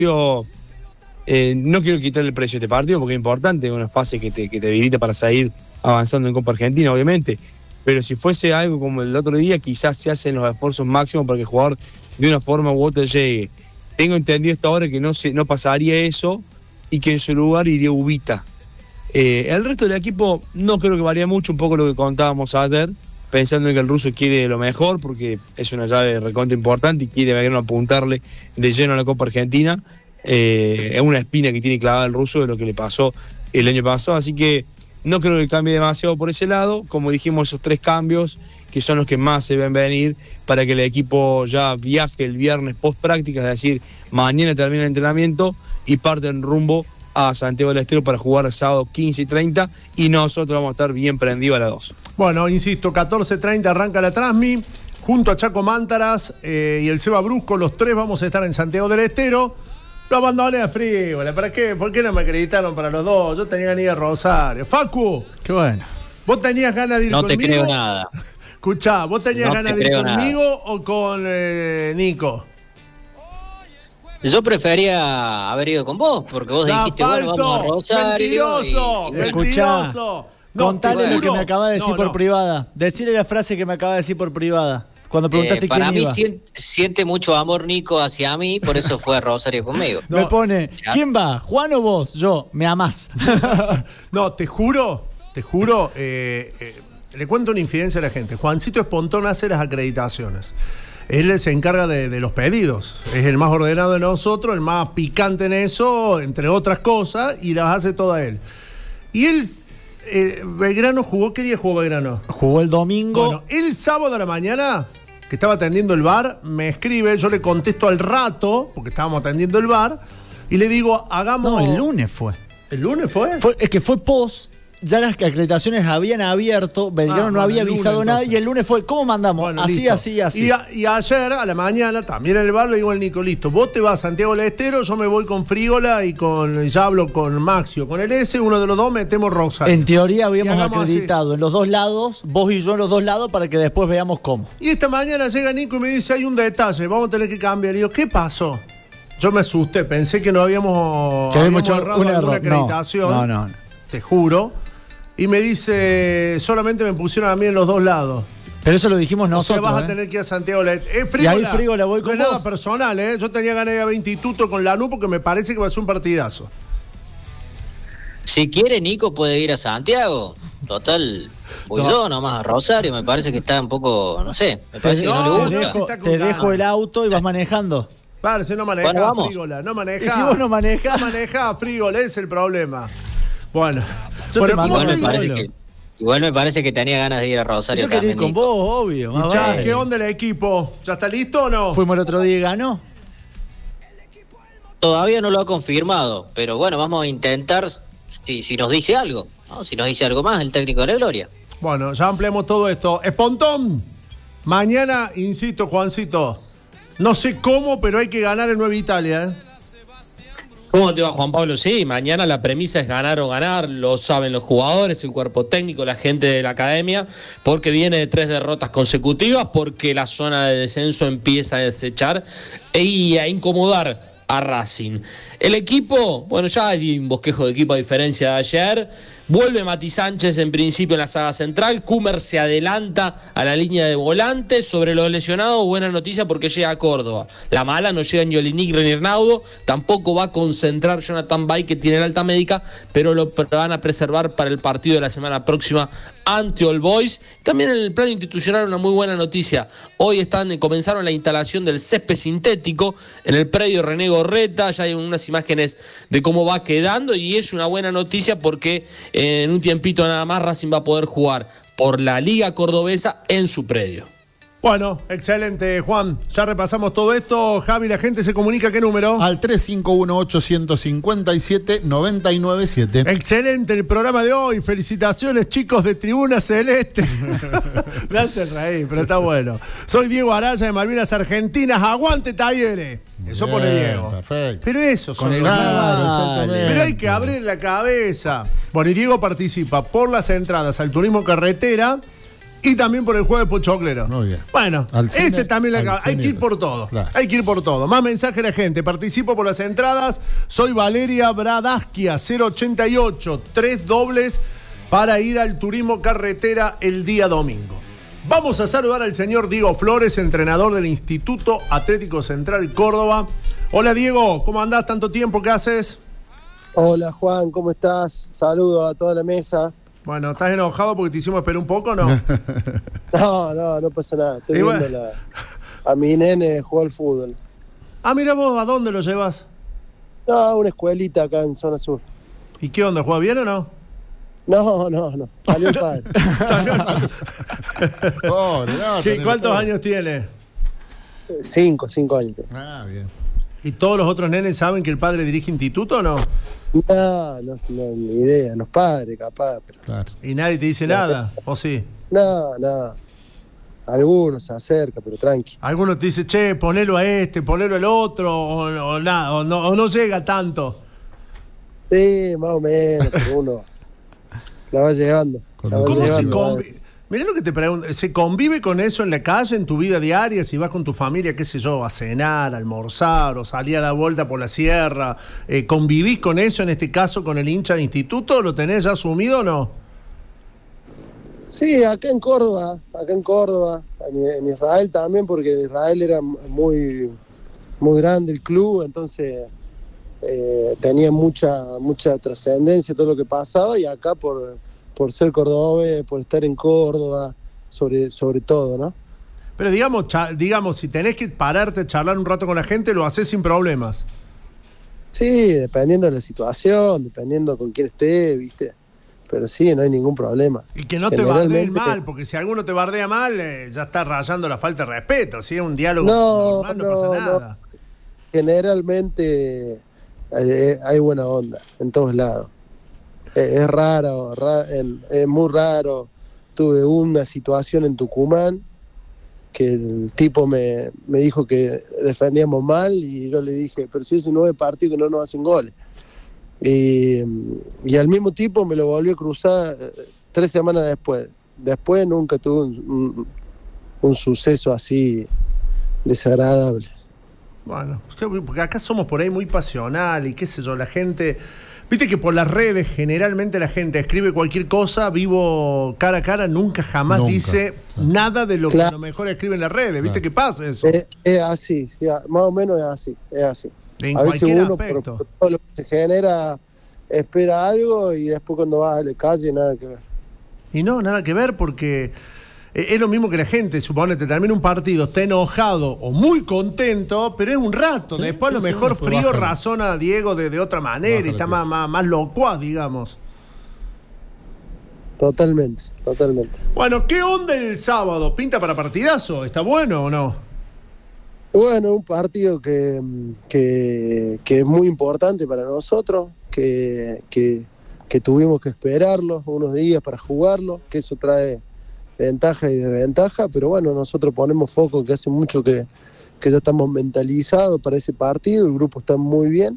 no quiero quitarle el precio a este partido porque es importante, es una fase que te habilita para seguir avanzando en Copa Argentina, obviamente. Pero si fuese algo como el otro día, quizás se hacen los esfuerzos máximos para que el jugador de una forma u otra llegue. Tengo entendido hasta ahora que no pasaría eso y que en su lugar iría Ubita. El resto del equipo no creo que varía mucho, un poco lo que contábamos ayer, pensando en que el ruso quiere lo mejor porque es una llave recontra importante y quiere apuntarle de lleno a la Copa Argentina. Es una espina que tiene clavada el ruso de lo que le pasó el año pasado, así que no creo que cambie demasiado por ese lado. Como dijimos, esos 3 cambios que son los que más se ven venir para que el equipo ya viaje el viernes post práctica, es decir, mañana termina el entrenamiento y parten rumbo a Santiago del Estero para jugar el sábado 15:30 y nosotros vamos a estar bien prendidos a las 12. Bueno, insisto, 14:30 arranca la Transmi, junto a Chaco Mántaras y el Seba Brusco, los 3 vamos a estar en Santiago del Estero. Lo abandoné a Frígola, ¿para qué? ¿Por qué no me acreditaron para los dos? Yo tenía ganas de ir a Rosario. Facu, qué bueno. ¿Vos tenías ganas de ir conmigo? No te creo nada. Escuchá, ¿vos tenías ganas de ir conmigo o con Nico? Yo prefería haber ido con vos, porque vos dijiste, falso, bueno, vamos a Rosario. Mentiroso, mentiroso. Contale lo que me acaba de decir por privada. Decirle la frase que me acaba de decir por privada. Cuando preguntaste quién iba. Para mí siente mucho amor Nico hacia mí, por eso fue a Rosario conmigo. Me pone, ¿quién va? ¿Juan o vos? Yo, me amás. No, te juro, le cuento una infidencia a la gente. Juancito Espontón hace las acreditaciones. Él se encarga de los pedidos. Es el más ordenado de nosotros, el más picante en eso, entre otras cosas, y las hace toda él. Y él... Belgrano jugó, ¿qué día jugó Belgrano? Jugó el domingo. Bueno, el sábado a la mañana, que estaba atendiendo el bar, me escribe, yo le contesto al rato, porque estábamos atendiendo el bar, y le digo, hagamos... No, el lunes fue. ¿El lunes fue? Es que fue post, ya las acreditaciones habían abierto, Belgrano no había avisado nada, y el lunes fue, ¿cómo mandamos? Bueno, así. Y ayer, a la mañana, también en el bar, le digo al Nico, listo, vos te vas a Santiago del Estero, yo me voy con Frígola y ya hablo con Maxio, con el S, uno de los dos metemos Rosario. En teoría habíamos acreditado así, en los dos lados, vos y yo en los dos lados, para que después veamos cómo. Y esta mañana llega Nico y me dice, hay un detalle, vamos a tener que cambiar. Le digo, ¿qué pasó? Yo me asusté, pensé que no habíamos errado alguna acreditación. No. Te juro. Y me dice, solamente me pusieron a mí en los dos lados. Pero eso lo dijimos nosotros. O sea, vas a tener que ir a Santiago. Y ahí Frígola voy con vos. No es nada personal, ¿eh? Yo tenía ganas de ir a 20 institutos con Lanús porque me parece que va a ser un partidazo. Si quiere, Nico puede ir a Santiago. Total, voy yo nomás a Rosario. Me parece que está un poco, no sé. Me parece que no le gusta. Te dejo el auto y vas manejando. Parece, no maneja, bueno, Frígola. No maneja. ¿Y si vos no manejás? No maneja, Frígola, ese es el problema. Bueno, igual me parece que tenía ganas de ir a Rosario. Yo quería ir con vos, obvio. ¿Qué onda el equipo? ¿Ya está listo o no? Fuimos el otro día y ganó. Todavía no lo ha confirmado, pero bueno, vamos a intentar si nos dice algo, ¿no? Si nos dice algo más el técnico de la Gloria. Bueno, ya ampliamos todo esto. Espontón, mañana, insisto, Juancito, no sé cómo, pero hay que ganar en Nueva Italia, ¿eh? ¿Cómo te va, Juan Pablo? Sí, mañana la premisa es ganar o ganar, lo saben los jugadores, el cuerpo técnico, la gente de la academia, porque viene de 3 derrotas consecutivas, porque la zona de descenso empieza a desechar y a incomodar a Racing. El equipo, bueno, ya hay un bosquejo de equipo a diferencia de ayer. Vuelve Mati Sánchez en principio en la saga central. Cúmer se adelanta a la línea de volantes. Sobre los lesionados, buena noticia porque llega a Córdoba. La mala, no llega ni Olinik ni Hernaudo. Tampoco va a concentrar Jonathan Bay, que tiene la alta médica, pero lo van a preservar para el partido de la semana próxima ante All Boys. También en el plano institucional una muy buena noticia. Hoy comenzaron la instalación del césped sintético en el predio René Gorreta. Ya hay unas imágenes de cómo va quedando y es una buena noticia porque en un tiempito nada más Racing va a poder jugar por la Liga Cordobesa en su predio. Bueno, excelente, Juan. Ya repasamos todo esto. Javi, la gente se comunica, ¿qué número? Al 351-857-997. Excelente el programa de hoy. Felicitaciones, chicos de Tribuna Celeste. Me hace reír, pero está bueno. Soy Diego Araya de Malvinas Argentinas. Aguante, Talleres. Eso pone Diego. Perfecto. Pero eso con el exactamente. Pero hay que abrir la cabeza. Bueno, y Diego participa por las entradas al turismo carretera Y también por el juego de Pochoclero. Muy bien. Bueno, Al ese cine, también le al acaba. Hay cine, que ir por pues. todo. Claro. Hay que ir por todo. Más mensaje a la gente. Participo por las entradas. Soy Valeria Bradasquia, 088. 3 dobles para ir al turismo carretera el día domingo. Vamos a saludar al señor Diego Flores, entrenador del Instituto Atlético Central Córdoba. Hola Diego, ¿cómo andás? ¿Tanto tiempo? ¿Qué haces? Hola Juan, ¿cómo estás? Saludos a toda la mesa. Bueno, ¿estás enojado porque te hicimos esperar un poco o no? No pasa nada. Estoy Y viendo bueno. a mi nene jugar al fútbol. Ah, mira vos, ¿a dónde lo llevas? No, una escuelita acá en zona sur. ¿Y qué onda? ¿Juega bien o no? No. Salió el padre. Pobre, no, tenés ¿Cuántos todo. años tiene? 5 años. Ah, bien. ¿Y todos los otros nenes saben que el padre dirige instituto o no? No, ni idea. Los padres, capaz. Pero Claro. ¿Y nadie te dice nada? ¿O sí? no. Algunos se acerca, pero tranqui. Algunos te dicen, che, ponelo a este, ponelo al otro, o nada, o no llega tanto. Sí, más o menos, pero uno la va llevando. La va ¿Cómo se llevando, convive? Mirá lo que te pregunto, ¿se convive con eso en la calle, en tu vida diaria? Si vas con tu familia, qué sé yo, a cenar, a almorzar, o salís a dar vuelta por la sierra, ¿convivís con eso, en este caso, con el hincha de instituto? ¿Lo tenés ya asumido o no? Sí, acá en Córdoba, en Israel también, porque en Israel era muy grande el club, entonces tenía mucha trascendencia todo lo que pasaba, y acá por ser cordobés, por estar en Córdoba, sobre todo, ¿no? Pero digamos, si tenés que pararte a charlar un rato con la gente, lo haces sin problemas. Sí, dependiendo de la situación, dependiendo con quién esté, ¿viste? Pero sí, no hay ningún problema. Y que no te bardeen Generalmente- mal, porque si alguno te bardea mal, ya está rayando la falta de respeto. Si es un diálogo No, normal, no pasa nada. Generalmente hay buena onda en todos lados. Es raro, es muy raro. Tuve una situación en Tucumán que el tipo me dijo que defendíamos mal, y yo le dije, pero si es un 9 partido que no nos hacen goles. Y al mismo tipo me lo volvió a cruzar 3 semanas después. Después nunca tuve un suceso así desagradable. Bueno, porque acá somos por ahí muy pasional y qué sé yo, la gente... Viste que por las redes generalmente la gente escribe cualquier cosa, vivo cara a cara, nunca jamás Nunca, dice sí. nada de lo que Claro. a lo mejor escribe en las redes. ¿Viste Claro. qué pasa eso? Es así, sí, más o menos es así. En A veces cualquier uno, aspecto. por todo lo que se genera, espera algo, y después cuando vas a la calle, nada que ver. Y no, nada que ver, porque es lo mismo que la gente, suponete, termina un partido, está enojado o muy contento, pero es un rato. Sí, Después a lo sí, sí, mejor después frío bájale. razona a Diego de otra manera y Bájale, está tío. más locuaz, digamos. Totalmente. Bueno, ¿qué onda el sábado? ¿Pinta para partidazo? ¿Está bueno o no? Bueno, un partido que es muy importante para nosotros, que tuvimos que esperarlo unos días para jugarlo, que eso trae ventaja y desventaja, pero bueno, nosotros ponemos foco, que hace mucho que ya estamos mentalizados para ese partido, el grupo está muy bien,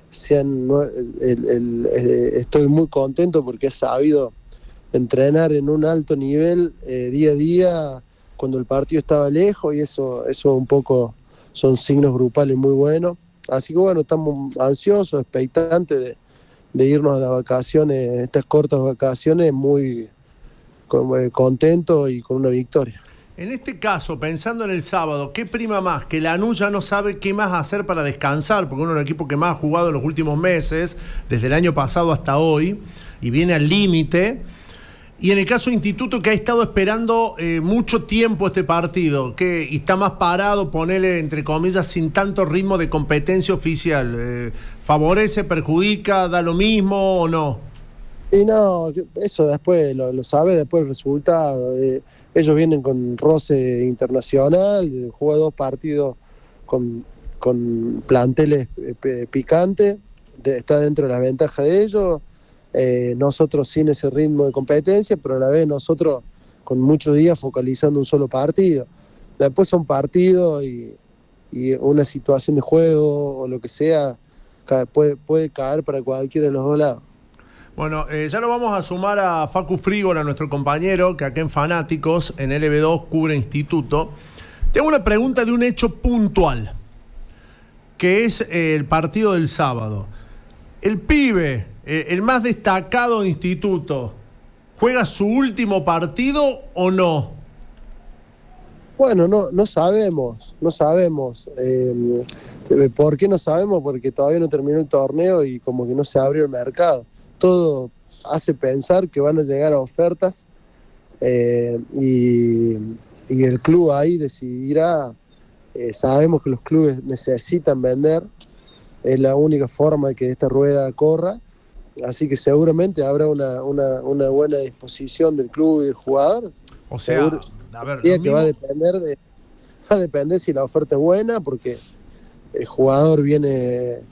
estoy muy contento porque he sabido entrenar en un alto nivel día a día cuando el partido estaba lejos, y eso un poco son signos grupales muy buenos. Así que bueno, estamos ansiosos, expectantes de irnos a las vacaciones, estas cortas vacaciones, muy contentos y con una victoria. En este caso, pensando en el sábado, ¿qué prima más? Que Lanús ya no sabe qué más hacer para descansar, porque uno de los equipos que más ha jugado en los últimos meses, desde el año pasado hasta hoy, y viene al límite. Y en el caso de Instituto, que ha estado esperando mucho tiempo este partido, y está más parado, ponele entre comillas, sin tanto ritmo de competencia oficial. ¿Favorece, perjudica, da lo mismo o no? Y no, eso después lo sabe después el resultado. Ellos vienen con roce internacional, juega 2 partidos con planteles picantes, está dentro de la ventaja de ellos. Nosotros sin ese ritmo de competencia, pero a la vez nosotros con muchos días focalizando un solo partido. Después son partidos y una situación de juego o lo que sea puede caer para cualquiera de los dos lados. Bueno, ya lo vamos a sumar a Facu Frígola, nuestro compañero, que acá en Fanáticos, en LB2, cubre Instituto. Tengo una pregunta de un hecho puntual, que es el partido del sábado. El pibe, el más destacado de Instituto, ¿juega su último partido o no? Bueno, no sabemos. ¿Por qué no sabemos? Porque todavía no terminó el torneo y como que no se abrió el mercado. Todo hace pensar que van a llegar a ofertas y el club ahí decidirá. Sabemos que los clubes necesitan vender, es la única forma de que esta rueda corra, así que seguramente habrá una buena disposición del club y del jugador. O sea, a ver, que va a depender si la oferta es buena, porque el jugador viene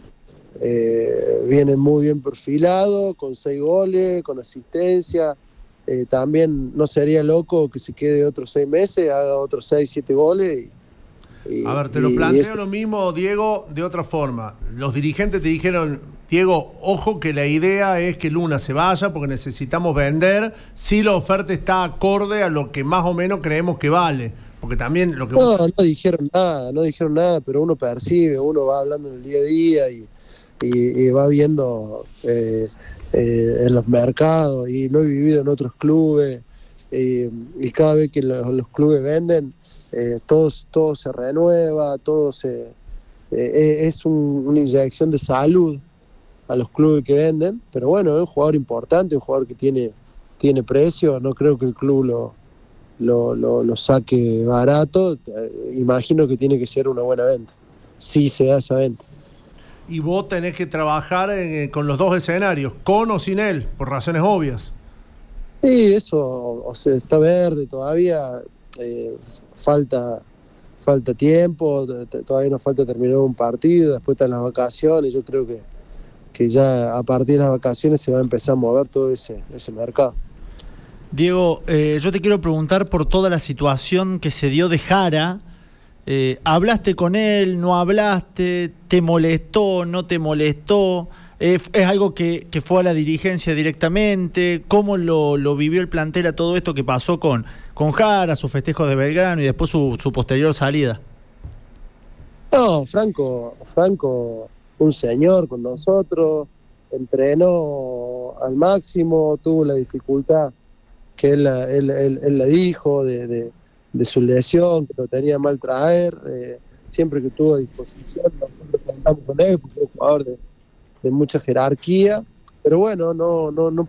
muy bien perfilado, con 6 goles, con asistencia. También no sería loco que se quede otros 6 meses, haga otros 6, 7 goles. A ver, te lo planteo lo mismo, Diego, de otra forma. Los dirigentes te dijeron, Diego, ojo que la idea es que Luna se vaya porque necesitamos vender si la oferta está acorde a lo que más o menos creemos que vale. Porque también lo que... No dijeron nada, pero uno percibe, uno va hablando en el día a día y va viendo en los mercados, y lo he vivido en otros clubes, y cada vez que los clubes venden, todo se renueva, es una inyección de salud a los clubes que venden, pero bueno, es un jugador importante, un jugador que tiene precio, no creo que el club lo saque barato. Imagino que tiene que ser una buena venta, si se da esa venta. Y vos tenés que trabajar con los dos escenarios, con o sin él, por razones obvias. Sí, eso, o sea, está verde todavía, falta tiempo, todavía nos falta terminar un partido, después están las vacaciones. Yo creo que ya a partir de las vacaciones se va a empezar a mover todo ese mercado. Diego, yo te quiero preguntar por toda la situación que se dio de Jara. ¿Hablaste con él? ¿No hablaste? ¿Te molestó? ¿No te molestó? ¿Es algo que fue a la dirigencia directamente? ¿Cómo lo vivió el plantel a todo esto que pasó con Jara, sus festejos de Belgrano y después su posterior salida? No, Franco, un señor con nosotros, entrenó al máximo, tuvo la dificultad que él la dijo de su lesión, que lo tenía mal traer, siempre que tuvo a disposición, nosotros contamos con él, porque es un jugador de mucha jerarquía, pero bueno, no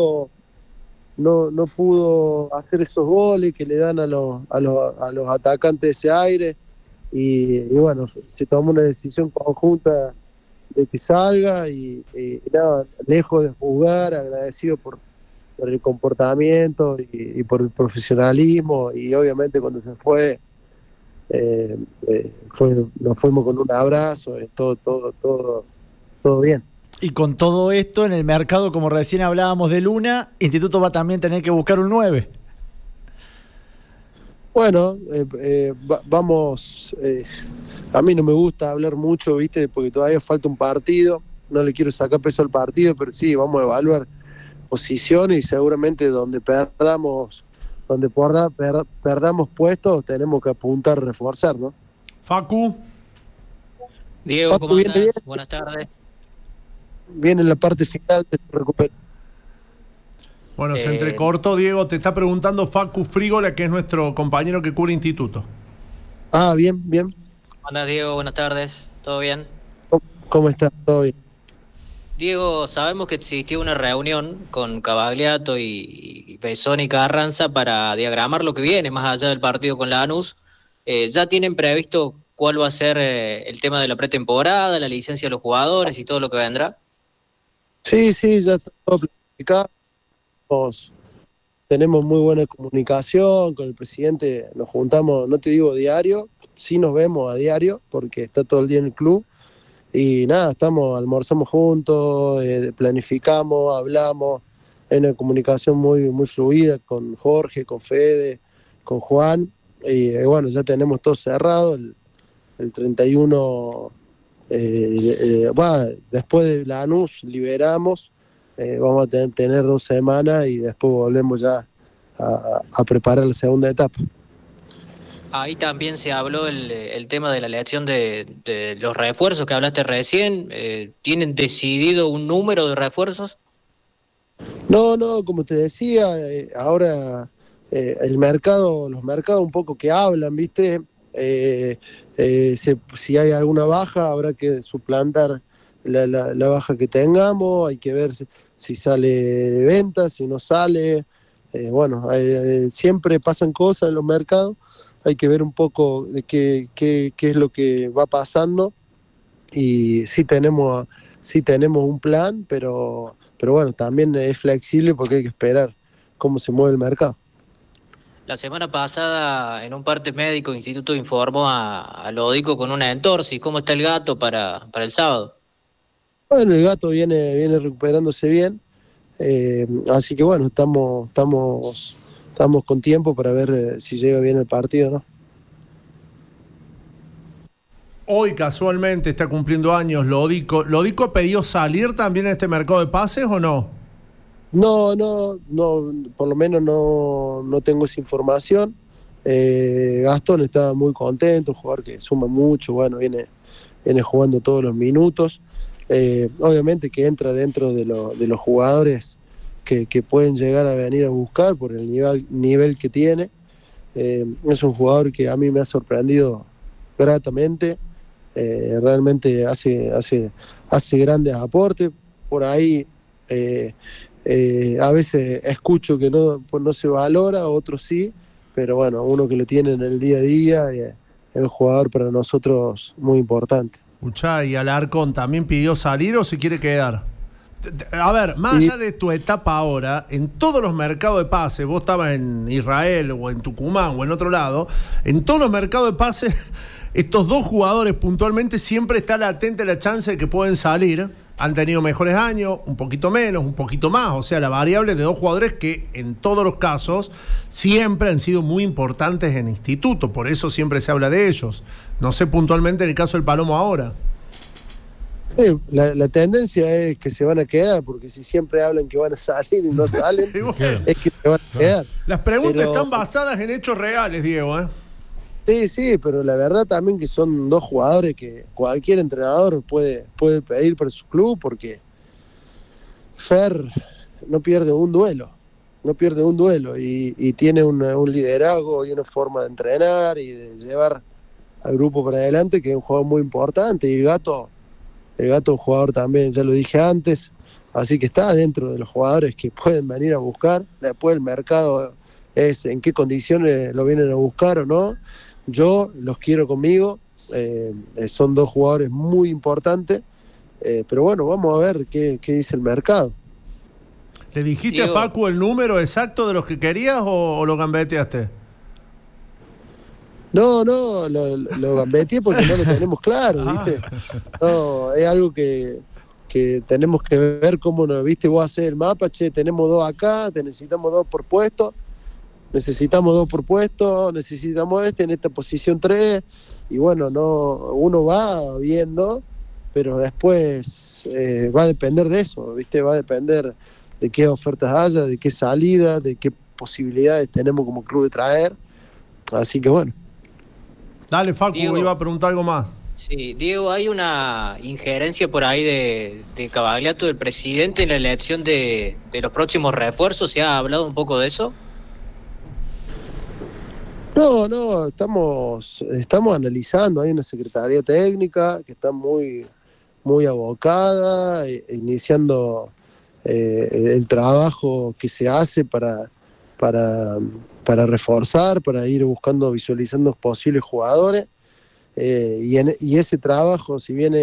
pudo hacer esos goles que le dan a los atacantes ese aire, y bueno, se tomó una decisión conjunta de que salga, y nada, lejos de jugar, agradecido por el comportamiento y por el profesionalismo, y obviamente cuando se fue, nos fuimos con un abrazo, todo bien. Y con todo esto en el mercado, como recién hablábamos de Luna, Instituto va a también tener que buscar un 9. Bueno, vamos, a mí no me gusta hablar mucho, ¿viste? Porque todavía falta un partido, no le quiero sacar peso al partido, pero sí, vamos a evaluar posiciones, y seguramente donde perdamos puestos, tenemos que apuntar a reforzar, ¿no? Facu. Diego, ¿cómo andás? Buenas tardes. Viene en la parte final de su recuperación. Bueno, se entrecortó, Diego. Te está preguntando Facu Frígola, que es nuestro compañero que cubre Instituto. Ah, bien. ¿Cómo andás, Diego? Buenas tardes. ¿Todo bien? ¿Cómo estás? ¿Todo bien? Diego, sabemos que existió una reunión con Cavagliato y Besón y Carranza para diagramar lo que viene, más allá del partido con Lanús. ¿Ya tienen previsto cuál va a ser el tema de la pretemporada, la licencia de los jugadores y todo lo que vendrá? Sí, ya está todo planificado. Tenemos muy buena comunicación con el presidente, nos juntamos, no te digo diario, sí nos vemos a diario, porque está todo el día en el club, y nada, almorzamos juntos, planificamos, hablamos, hay una comunicación muy, muy fluida con Jorge, con Fede, con Juan, y bueno, ya tenemos todo cerrado, el 31, después de Lanús liberamos, vamos a tener 2 semanas y después volvemos ya a preparar la segunda etapa. Ahí también se habló el tema de la elección de los refuerzos que hablaste recién. ¿Tienen decidido un número de refuerzos? No, como te decía, ahora los mercados un poco que hablan, ¿viste? Si hay alguna baja, habrá que suplantar la baja que tengamos, hay que ver si sale venta, si no sale. Siempre pasan cosas en los mercados, hay que ver un poco de qué es lo que va pasando, y sí tenemos un plan, pero bueno, también es flexible porque hay que esperar cómo se mueve el mercado. La semana pasada, en un parte médico, Instituto informó a Lodico con una entorsis. ¿Cómo está el gato para el sábado? Bueno, el gato viene recuperándose bien, así que bueno, estamos con tiempo para ver si llega bien el partido, ¿no? Hoy casualmente está cumpliendo años Lodico. ¿Lodico pidió salir también en este mercado de pases o no? No, por lo menos no tengo esa información. Gastón está muy contento, un jugador que suma mucho, bueno, viene jugando todos los minutos. Obviamente que entra dentro de los jugadores que pueden llegar a venir a buscar por el nivel que tiene. Es un jugador que a mí me ha sorprendido gratamente. Realmente hace grandes aportes. Por ahí a veces escucho que no se valora, otros sí, pero bueno, uno que lo tiene en el día a día, es un jugador para nosotros muy importante. Escuchá, ¿y Alarcón también pidió salir o se quiere quedar? A ver, más allá de tu etapa ahora, en todos los mercados de pases, vos estabas en Israel o en Tucumán o en otro lado, en todos los mercados de pases, estos dos jugadores puntualmente siempre está latente la chance de que pueden salir. Han tenido mejores años, un poquito menos, un poquito más. O sea, la variable de dos jugadores que en todos los casos siempre han sido muy importantes en Instituto. Por eso siempre se habla de ellos. No sé puntualmente en el caso del Palomo ahora. Sí, la tendencia es que se van a quedar, porque si siempre hablan que van a salir y no salen, es que se van a quedar. Las preguntas están basadas en hechos reales, Diego, ¿eh? Sí, pero la verdad también que son dos jugadores que cualquier entrenador puede pedir para su club, porque Fer no pierde un duelo y tiene un liderazgo y una forma de entrenar y de llevar al grupo para adelante, que es un jugador muy importante. Y el gato es un jugador también, ya lo dije antes, así que está dentro de los jugadores que pueden venir a buscar. Después el mercado es en qué condiciones lo vienen a buscar o no. Yo los quiero conmigo, son dos jugadores muy importantes, pero bueno, vamos a ver qué dice el mercado. ¿Le dijiste Diego, a Facu el número exacto de los que querías o lo gambeteaste? No, lo gambeteé porque no lo tenemos claro, ¿viste? No, es algo que tenemos que ver cómo, ¿viste? Vos hacés el mapa, tenemos dos acá, necesitamos dos por puesto. Necesitamos en esta posición 3, y bueno, uno va viendo, pero después va a depender de eso, ¿viste? Va a depender de qué ofertas haya, de qué salida, de qué posibilidades tenemos como club de traer, así que bueno. Dale, Facu, Diego, iba a preguntar algo más. Sí, Diego, hay una injerencia por ahí de Cavagliato, del presidente, en la elección de los próximos refuerzos. ¿Se ha hablado un poco de eso? No, estamos analizando. Hay una secretaría técnica que está muy abocada, iniciando el trabajo que se hace para reforzar, para ir buscando, visualizando posibles jugadores, y ese trabajo, si bien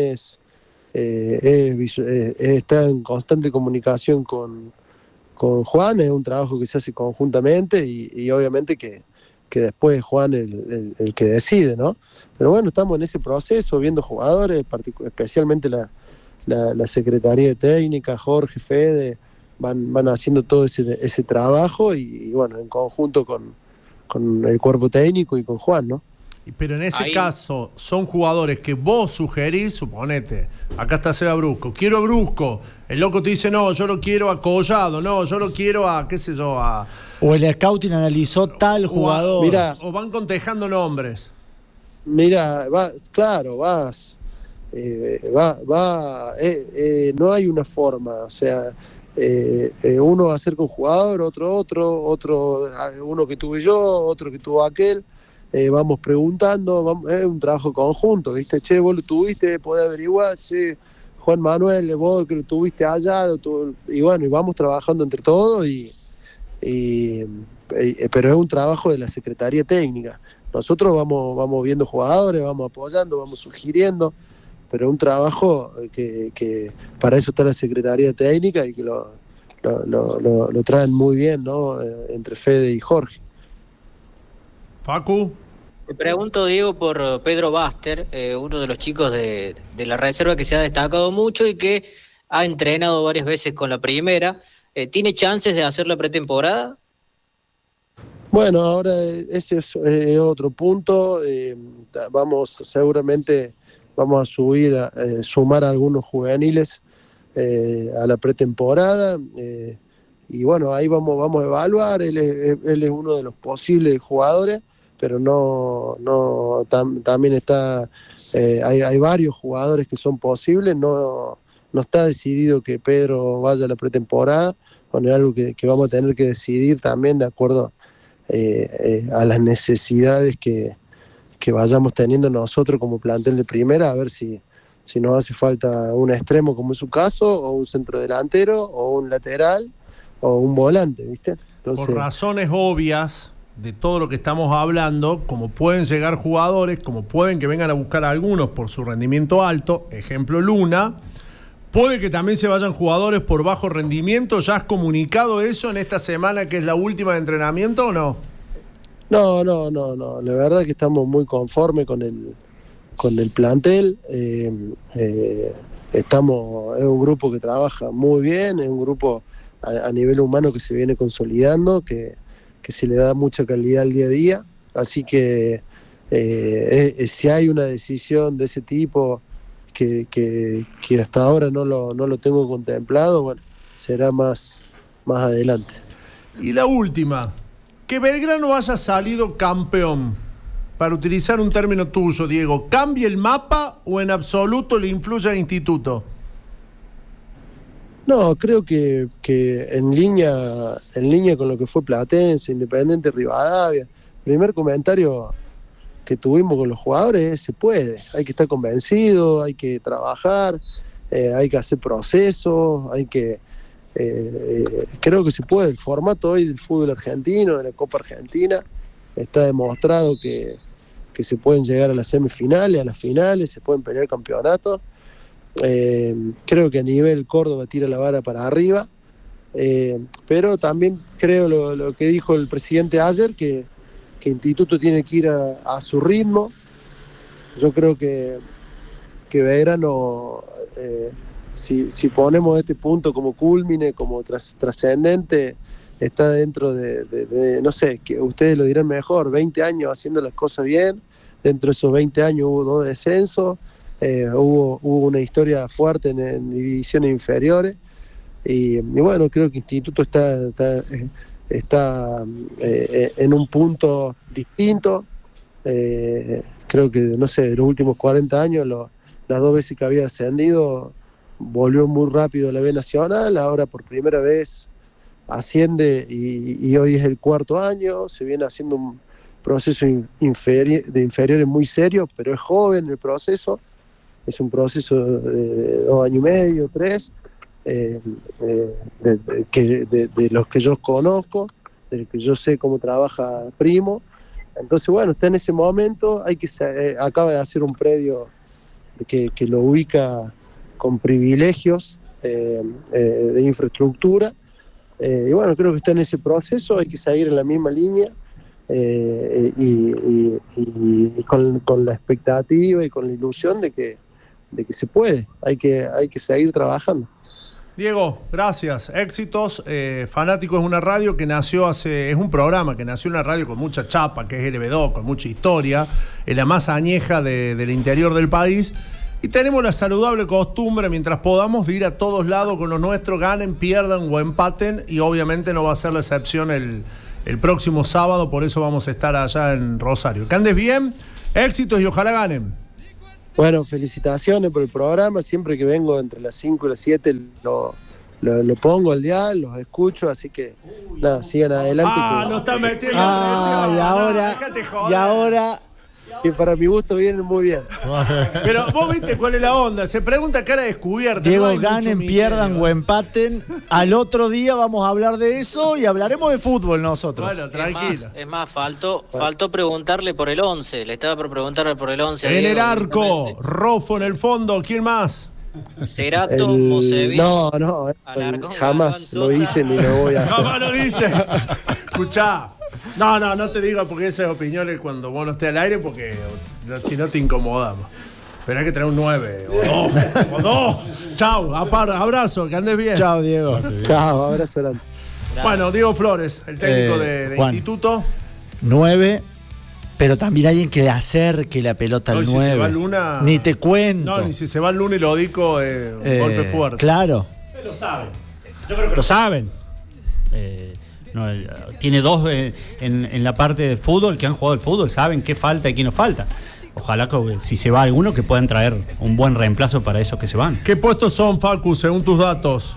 está en constante comunicación con Juan, es un trabajo que se hace conjuntamente, y obviamente que después es Juan el que decide, ¿no? Pero bueno, estamos en ese proceso, viendo jugadores, especialmente la Secretaría de Técnica, Jorge, Fede, van haciendo todo ese trabajo, y bueno, en conjunto con el cuerpo técnico y con Juan, ¿no? Pero en ese Ahí- caso, son jugadores que vos sugerís, suponete, acá está Seba Brusco, quiero a Brusco, el loco te dice, no, yo lo quiero a Collado, no, yo lo quiero a, qué sé yo, a... O el scouting analizó tal jugador. Mirá. O van contejando nombres. Mira, claro, no hay una forma, o sea, uno va a hacer con jugador, uno que tuve yo, otro que tuvo aquel, vamos preguntando, es un trabajo conjunto, ¿viste? Che, vos lo tuviste, podés averiguar, che, Juan Manuel, vos que lo tuviste allá, y bueno, y vamos trabajando entre todos, pero es un trabajo de la Secretaría Técnica. Nosotros vamos viendo jugadores, vamos apoyando, vamos sugiriendo, pero es un trabajo que para eso está la Secretaría Técnica y que lo traen muy bien, ¿no? Entre Fede y Jorge. Facu. Me pregunto, Diego, por Pedro Baster, uno de los chicos de la reserva que se ha destacado mucho y que ha entrenado varias veces con la primera. ¿Tiene chances de hacer la pretemporada? Bueno, ahora ese es otro punto. Seguramente vamos a sumar algunos juveniles a la pretemporada. Y bueno, ahí vamos a evaluar. Él es uno de los posibles jugadores, pero también está. Hay varios jugadores que son posibles. No está decidido que Pedro vaya a la pretemporada. Bueno, es algo que vamos a tener que decidir también de acuerdo a las necesidades que vayamos teniendo nosotros como plantel de primera, a ver si nos hace falta un extremo como es su caso, o un centro delantero, o un lateral, o un volante, ¿viste? Entonces, por razones obvias de todo lo que estamos hablando, como pueden llegar jugadores, como pueden que vengan a buscar a algunos por su rendimiento alto, ejemplo Luna, puede que también se vayan jugadores por bajo rendimiento. ¿Ya has comunicado eso en esta semana que es la última de entrenamiento o no? No. La verdad que estamos muy conformes con el plantel. Es un grupo que trabaja muy bien, es un grupo a nivel humano que se viene consolidando, que se le da mucha calidad al día a día. Así que si hay una decisión de ese tipo que hasta ahora no lo tengo contemplado, bueno, será más adelante. Y la última, que Belgrano haya salido campeón, para utilizar un término tuyo, Diego, ¿cambia el mapa o en absoluto le influye al instituto? No, creo que en línea con lo que fue Platense, Independiente, Rivadavia, primer comentario que tuvimos con los jugadores, se puede, hay que estar convencido, hay que trabajar, hay que hacer procesos, creo que se puede. El formato hoy del fútbol argentino, de la Copa Argentina, está demostrado que se pueden llegar a las semifinales, a las finales, se pueden pelear campeonatos. Creo que a nivel Córdoba tira la vara para arriba, pero también creo lo que dijo el presidente ayer, que Instituto tiene que ir a su ritmo. Yo creo que Belgrano, si ponemos este punto como culmine, como trascendente, está dentro de no sé, que ustedes lo dirán mejor, 20 años haciendo las cosas bien. Dentro de esos 20 años hubo 2 descensos, hubo una historia fuerte en divisiones inferiores, y bueno, creo que Instituto está en un punto distinto. Creo que, no sé, de los últimos 40 años, las 2 veces que había ascendido, volvió muy rápido a la B Nacional. Ahora por primera vez asciende y hoy es el 4º año. Se viene haciendo un proceso de inferiores muy serio, pero es joven el proceso. Es un proceso de 2 años y medio, 3, de los que yo conozco, de los que yo sé cómo trabaja Primo. Entonces, bueno, está en ese momento. Acaba de hacer un predio que lo ubica con privilegios de infraestructura, y bueno, creo que está en ese proceso. Hay que seguir en la misma línea, y con la expectativa y con la ilusión de que se puede. Hay que seguir trabajando. Diego, gracias. Éxitos. Fanático es una radio que nació es un programa que nació en una radio con mucha chapa, que es LB2, con mucha historia, es la más añeja del interior del país. Y tenemos la saludable costumbre, mientras podamos, de ir a todos lados con los nuestros, ganen, pierdan o empaten, y obviamente no va a ser la excepción el próximo sábado, por eso vamos a estar allá en Rosario. Que andes bien, éxitos y ojalá ganen. Bueno, felicitaciones por el programa. Siempre que vengo entre las 5 y las 7 lo pongo al dial, los escucho, así que nada, sigan adelante. No está metiendo y ahora que para mi gusto vienen muy bien. Pero vos viste cuál es la onda. Se pregunta cara descubierta. Diego, no ganen, pierdan o empaten. Al otro día vamos a hablar de eso y hablaremos de fútbol nosotros. Bueno, tranquilo. Es más, faltó preguntarle por el 11. Le estaba por preguntarle por el 11. En el arco, Rofo en el fondo. ¿Quién más? Cerato, Mosevich. No, Alarcón, jamás Galván, lo hice ni lo voy a hacer. Jamás lo dice. Escuchá. No te digo porque esas opiniones cuando vos no estés al aire, porque si no te incomodamos. Pero hay que tener un 9 o 2. Chau, abrazo, que andes bien. Chau, Diego. Chau, abrazo grande. Bueno, Diego Flores, el técnico de Juan, Instituto. 9, pero también alguien que le acerque la pelota al 9. Si se va Luna, ni te cuento. No, ni si se va el Luna y lo dico, un golpe fuerte. Claro. Lo saben. Yo creo que lo saben. Tiene dos en la parte de fútbol que han jugado el fútbol, saben qué falta y qué no falta. Ojalá que si se va alguno que puedan traer un buen reemplazo para esos que se van. ¿Qué puestos son, Facu, según tus datos?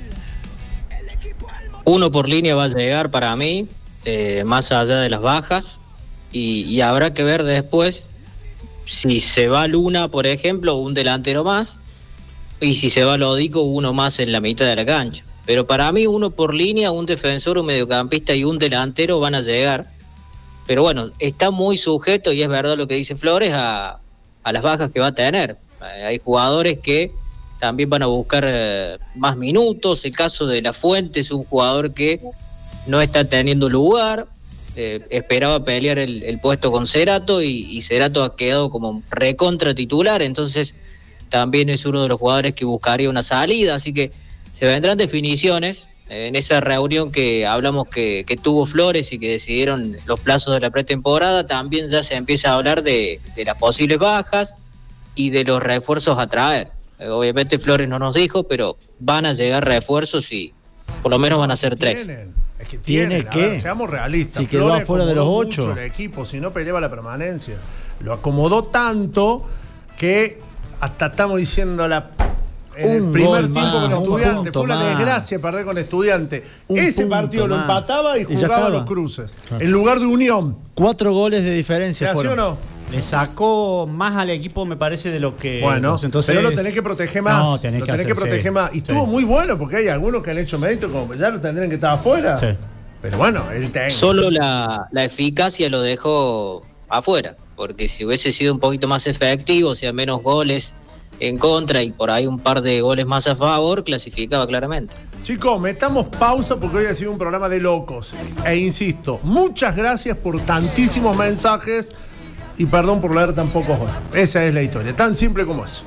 1 por línea va a llegar para mí, más allá de las bajas, y habrá que ver después si se va Luna, por ejemplo, un delantero más, y si se va Lodico, uno más en la mitad de la cancha. Pero para mí 1 por línea, un defensor, un mediocampista y un delantero van a llegar. Pero bueno, está muy sujeto, y es verdad lo que dice Flores, a las bajas que va a tener. Hay jugadores que también van a buscar más minutos. El caso de La Fuente es un jugador que no está teniendo lugar. Esperaba pelear el puesto con Cerato y Cerato ha quedado como recontra titular. Entonces también es uno de los jugadores que buscaría una salida. Así que se vendrán definiciones en esa reunión que hablamos que tuvo Flores y que decidieron los plazos de la pretemporada. También ya se empieza a hablar de las posibles bajas y de los refuerzos a traer. Obviamente Flores no nos dijo, pero van a llegar refuerzos y por lo menos van a ser 3. Es que tiene que, seamos realistas. Si quedó afuera de los 8. El equipo, si no peleaba la permanencia. Lo acomodó tanto que hasta estamos diciendo en el primer tiempo con Estudiantes. Fue una desgracia perder con Estudiantes. Ese partido lo empataba y jugaba los cruces. Claro. En lugar de Unión. 4 goles de diferencia. ¿Sí o no? Le sacó más al equipo, me parece, de lo que... Bueno, entonces, pero lo tenés que proteger más. No, tenés que proteger más. Y estuvo muy bueno, porque hay algunos que han hecho mérito, como ya lo tendrían que estar afuera. Sí. Pero bueno, el técnico. Solo la eficacia lo dejó afuera, porque si hubiese sido un poquito más efectivo, o sea, menos goles en contra y por ahí un par de goles más a favor, clasificaba claramente. Chicos, metamos pausa porque hoy ha sido un programa de locos. E insisto, muchas gracias por tantísimos mensajes y perdón por leer tan pocos hoy. Esa es la historia, tan simple como eso.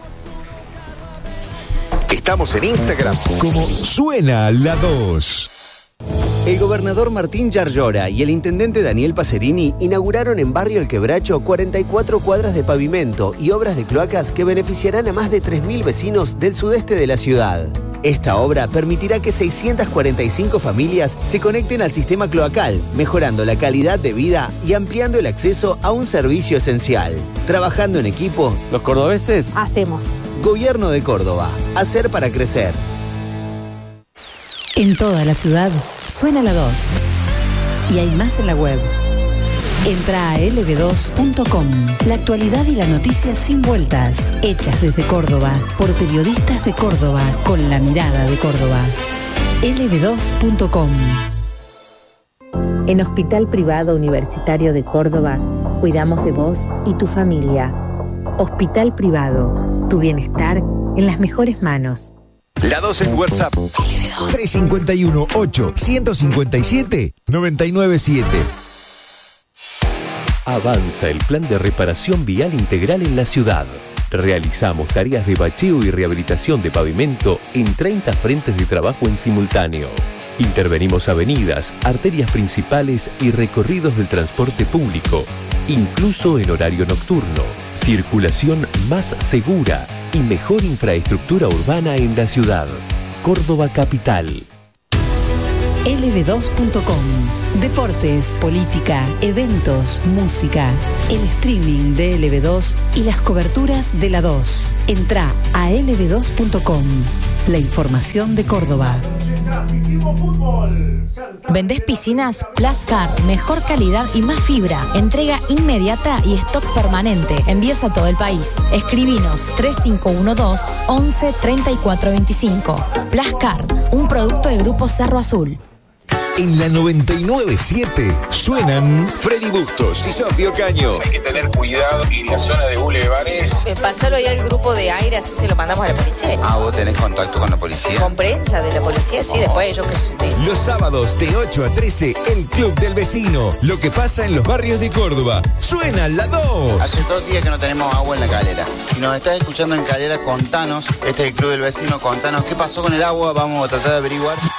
Estamos en Instagram como Suena la 2. El gobernador Martín Yarlora y el intendente Daniel Pacerini inauguraron en Barrio El Quebracho 44 cuadras de pavimento y obras de cloacas que beneficiarán a más de 3.000 vecinos del sudeste de la ciudad. Esta obra permitirá que 645 familias se conecten al sistema cloacal, mejorando la calidad de vida y ampliando el acceso a un servicio esencial. Trabajando en equipo, los cordobeses hacemos. Gobierno de Córdoba. Hacer para crecer. En toda la ciudad suena la 2. Y hay más en la web. Entra a lb2.com. La actualidad y la noticia sin vueltas. Hechas desde Córdoba, por periodistas de Córdoba, con la mirada de Córdoba. lb2.com. En Hospital Privado Universitario de Córdoba, cuidamos de vos y tu familia. Hospital Privado, tu bienestar en las mejores manos. La 2 en WhatsApp. 351-8-157-997. Avanza el plan de reparación vial integral en la ciudad. Realizamos tareas de bacheo y rehabilitación de pavimento en 30 frentes de trabajo en simultáneo. Intervenimos avenidas, arterias principales y recorridos del transporte público, incluso en horario nocturno. Circulación más segura y mejor infraestructura urbana en la ciudad. Córdoba Capital. lb2.com. Deportes, política, eventos, música, el streaming de LB2 y las coberturas de la 2. Entrá a lb2.com. La información de Córdoba. ¿Vendés piscinas? Plascar, mejor calidad y más fibra. Entrega inmediata y stock permanente. Envíos a todo el país. Escribinos 3512 11 34 25. Plascar, un producto de Grupo Cerro Azul. En la 99.7 suenan Freddy Bustos y Sofía Ocaño. Hay que tener cuidado en la zona de bulevares. Pasarlo ahí al grupo de aire, así se lo mandamos a la policía. Ah, ¿vos tenés contacto con la policía? Con prensa de la policía, sí, después ellos que se... Los sábados de 8 a 13, el Club del Vecino. Lo que pasa en los barrios de Córdoba. Suena la 2. Hace 2 días que no tenemos agua en la calera. Si nos estás escuchando en calera, contanos. Este es el Club del Vecino, contanos qué pasó con el agua. Vamos a tratar de averiguar.